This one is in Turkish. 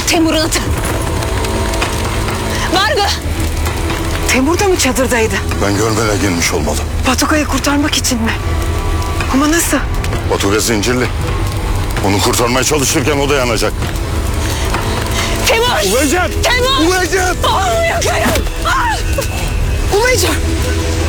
Temur'un atı. Vargı. Temur da mı çadırdaydı? Ben görmeden girmiş olmalı. Patuka'yı kurtarmak için mi? Ama nasıl? Batuga zincirli. Onu kurtarmaya çalışırken o da yanacak. Temur! Ulayacağım! Temur! Ulayacağım! Olmuyor Kerem! Ulayacağım.